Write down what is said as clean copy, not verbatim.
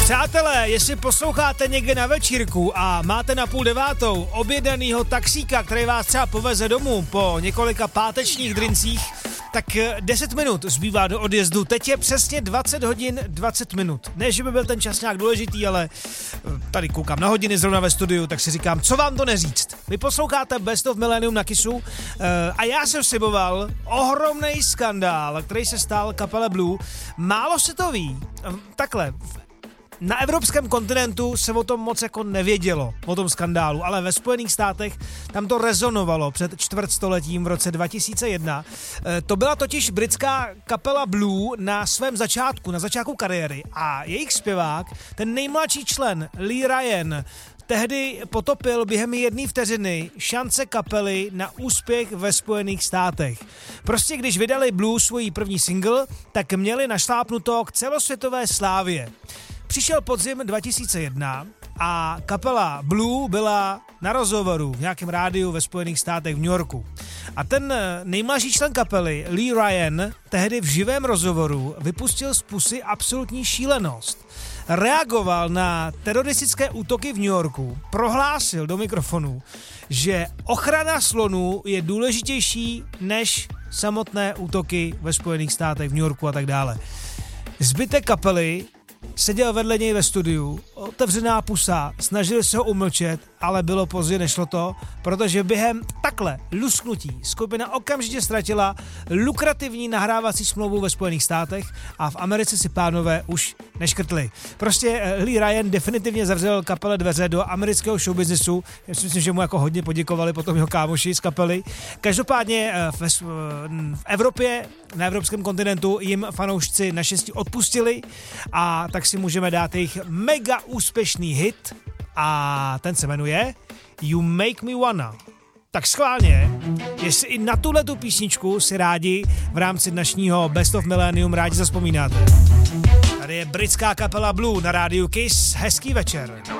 Přátelé, jestli posloucháte někde na večírku a máte na 8:30 objednanýho taxíka, který vás třeba poveze domů po několika pátečních drincích, tak 10 minut zbývá do odjezdu. Teď je přesně 20 hodin 20 minut. Ne, že by byl ten čas nějak důležitý, ale tady koukám na hodiny zrovna ve studiu, tak si říkám, co vám to neříct. Vy posloucháte Best of Millennium na Kissu a já jsem sliboval ohromnej skandál, který se stal kapele Blue. Málo se to ví. Takhle, na evropském kontinentu se o tom moc jako nevědělo, o tom skandálu, ale ve Spojených státech tam to rezonovalo před čtvrtstoletím v roce 2001. To byla totiž britská kapela Blue na svém začátku, na začátku kariéry a jejich zpěvák, ten nejmladší člen Lee Ryan, tehdy potopil během 1 vteřiny šance kapely na úspěch ve Spojených státech. Prostě když vydali Blue svůj první single, tak měli našlápnuto k celosvětové slávě. Přišel podzim 2001 a kapela Blue byla na rozhovoru v nějakém rádiu ve Spojených státech v New Yorku. A ten nejmladší člen kapely, Lee Ryan, tehdy v živém rozhovoru vypustil z pusy absolutní šílenost. Reagoval na teroristické útoky v New Yorku, prohlásil do mikrofonu, že ochrana slonů je důležitější než samotné útoky ve Spojených státech v New Yorku a tak dále. Zbytek kapely seděl vedle něj ve studiu, otevřená pusa, snažili se ho umlčet, ale bylo pozdě, nešlo to, protože během takhle lusknutí skupina okamžitě ztratila lukrativní nahrávací smlouvu ve Spojených státech a v Americe si pánové už neškrtli. Prostě Lee Ryan definitivně zavřel kapele dveře do amerického showbiznesu. Já si myslím, že mu jako hodně poděkovali potom jeho kámoši z kapely. Každopádně v Evropě, na evropském kontinentu jim fanoušci naštěstí odpustili a tak si můžeme dát jejich mega úspěšný hit a ten se jmenuje You Make Me Wanna. Tak schválně, jestli i na tuhletu písničku si rádi v rámci dnešního Best of Millennium rádi zazpomínáte. Tady je britská kapela Blue na rádiu Kiss. Hezký večer.